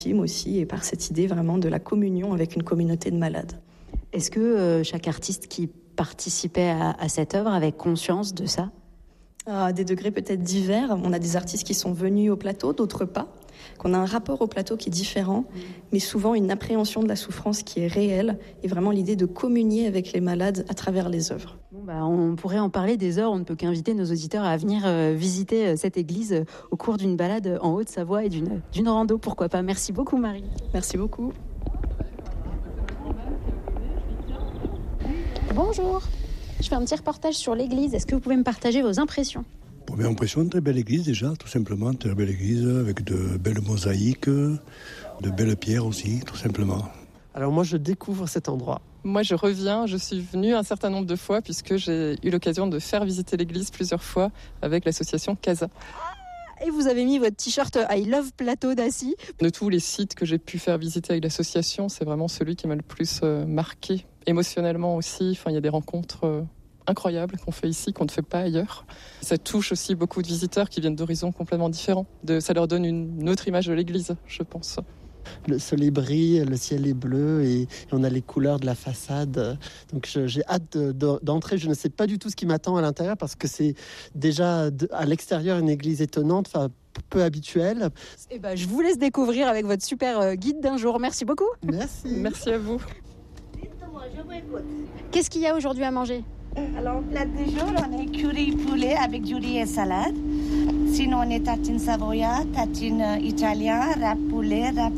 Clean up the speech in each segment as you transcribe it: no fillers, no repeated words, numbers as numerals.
aussi et par cette idée vraiment de la communion avec une communauté de malades. Est-ce que chaque artiste qui participait à cette œuvre avait conscience de ça ? À des degrés peut-être divers. On a des artistes qui sont venus au plateau, d'autres pas. Qu'on a un rapport au plateau qui est différent, mais souvent une appréhension de la souffrance qui est réelle et vraiment l'idée de communier avec les malades à travers les œuvres. On pourrait en parler des heures. On ne peut qu'inviter nos auditeurs à venir visiter cette église au cours d'une balade en Haute-Savoie et d'une rando, pourquoi pas. Merci beaucoup, Marie. Merci beaucoup. Bonjour, je fais un petit reportage sur l'église. Est-ce que vous pouvez me partager vos impressions ? Première impression, très belle église déjà, tout simplement. Très belle église avec de belles mosaïques, de belles pierres aussi, tout simplement. Alors moi, je découvre cet endroit. Moi, je reviens. Je suis venue un certain nombre de fois puisque j'ai eu l'occasion de faire visiter l'église plusieurs fois avec l'association CASA. Et vous avez mis votre t-shirt I Love Plateau d'Assy. De tous les sites que j'ai pu faire visiter avec l'association, c'est vraiment celui qui m'a le plus marqué, émotionnellement aussi. Enfin, il y a des rencontres incroyables qu'on fait ici, qu'on ne fait pas ailleurs. Ça touche aussi beaucoup de visiteurs qui viennent d'horizons complètement différents. Ça leur donne une autre image de l'église, je pense. Le soleil brille, le ciel est bleu et on a les couleurs de la façade. Donc j'ai hâte d'entrer. Je ne sais pas du tout ce qui m'attend à l'intérieur parce que c'est déjà à l'extérieur une église étonnante, peu habituelle. Je vous laisse découvrir avec votre super guide d'un jour. Merci beaucoup. Merci. Merci à vous. Dites-moi, je vous écoute. Qu'est-ce qu'il y a aujourd'hui à manger ? Alors, plat du jour, on est curry poulet avec du riz et salade. Sinon, on est tartine savoyard, tartine italien, wrap poulet, wrap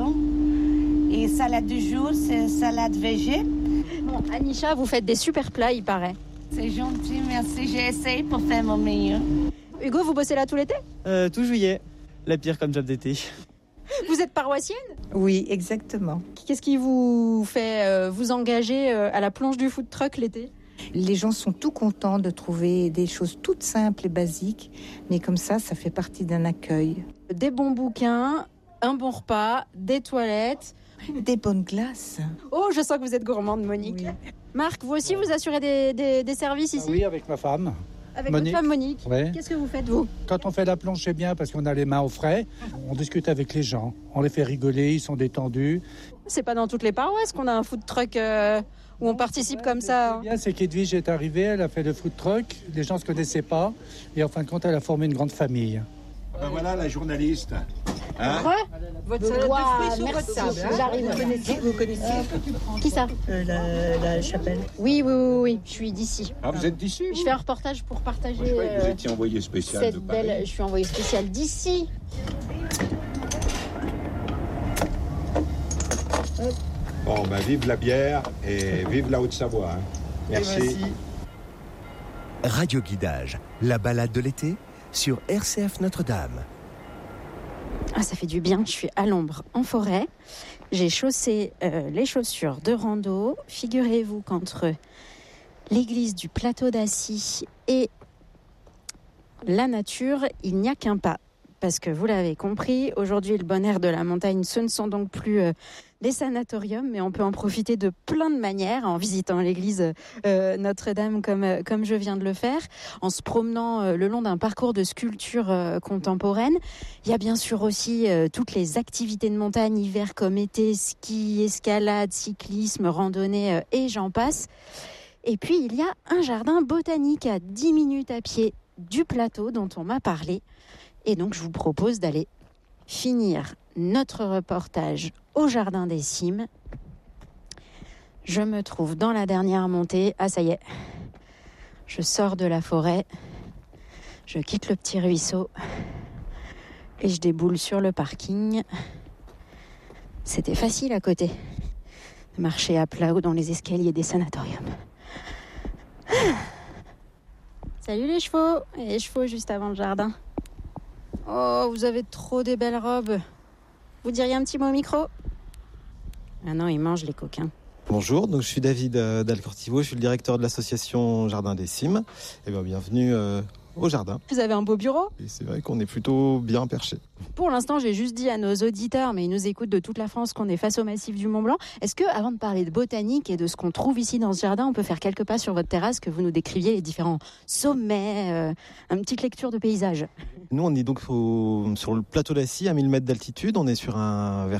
légumes. Et salade du jour, c'est salade végé. Bon, Anisha, vous faites des super plats, il paraît. C'est gentil, merci. J'ai essayé pour faire mon meilleur. Hugo, vous bossez là tout l'été ? Tout juillet. La pire comme job d'été. Vous êtes paroissienne ? Oui, exactement. Qu'est-ce qui vous fait vous engager à la planche du food truck l'été ? Les gens sont tout contents de trouver des choses toutes simples et basiques, mais comme ça fait partie d'un accueil. Des bons bouquins, un bon repas, des toilettes. Des bonnes glaces. Oh, je sens que vous êtes gourmande, Monique. Oui. Marc, vous aussi, vous assurez des services ici ? Oui, avec ma femme. Avec Monique. votre femme Monique. Ouais. Qu'est-ce que vous faites, vous ? Quand on fait la planche, c'est bien parce qu'on a les mains au frais. On discute avec les gens. On les fait rigoler, ils sont détendus. C'est pas dans toutes les paroisses qu'on a un food truck où on participe comme ça. Ce qui est bien, c'est qu'Edwige est arrivée, elle a fait le food truck. Les gens ne se connaissaient pas. Et en fin de compte, elle a formé une grande famille. Voilà la journaliste. Hein ? Votre salade de fruits sur merci. votre table. J'arrive. Vous connaissez Qui ça ? La chapelle. Oui, je suis d'ici. Ah, vous êtes d'ici ? Je fais un reportage pour partager. Moi, je croyais que vous étiez envoyé spécial cette de Paris. belle. Je suis envoyé spécial d'ici. Bon, vive la bière et vive la Haute-Savoie. Hein. Merci. Radio Guidage, la balade de l'été sur RCF Notre-Dame. Ah, ça fait du bien, je suis à l'ombre en forêt. J'ai chaussé les chaussures de rando. Figurez-vous qu'entre l'église du plateau d'Assy et la nature, il n'y a qu'un pas. Parce que vous l'avez compris, aujourd'hui le bon air de la montagne, ce ne sont donc plus les sanatoriums, mais on peut en profiter de plein de manières, en visitant l'église Notre-Dame comme je viens de le faire, en se promenant le long d'un parcours de sculpture contemporaine. Il y a bien sûr aussi toutes les activités de montagne, hiver comme été, ski, escalade, cyclisme, randonnée et j'en passe. Et puis il y a un jardin botanique à 10 minutes à pied du plateau dont on m'a parlé. Et donc, je vous propose d'aller finir notre reportage au Jardin des Cimes. Je me trouve dans la dernière montée. Ah, ça y est. Je sors de la forêt. Je quitte le petit ruisseau. Et je déboule sur le parking. C'était facile à côté. De marcher à plat haut dans les escaliers des sanatoriums. Salut les chevaux. Et les chevaux juste avant le jardin. Oh, vous avez trop des belles robes. Vous diriez un petit mot au micro ? Ah non, ils mangent les coquins. Bonjour, donc je suis David Dalcortivo, je suis le directeur de l'association Jardin des Cimes. Et bienvenue au jardin. Vous avez un beau bureau ? Et c'est vrai qu'on est plutôt bien perché. Pour l'instant, j'ai juste dit à nos auditeurs, mais ils nous écoutent de toute la France, qu'on est face au massif du Mont Blanc. Est-ce que, avant de parler de botanique et de ce qu'on trouve ici dans ce jardin, on peut faire quelques pas sur votre terrasse, que vous nous décriviez les différents sommets, une petite lecture de paysage ? Nous, on est donc sur le plateau d'Assy, à 1000 mètres d'altitude. On est sur un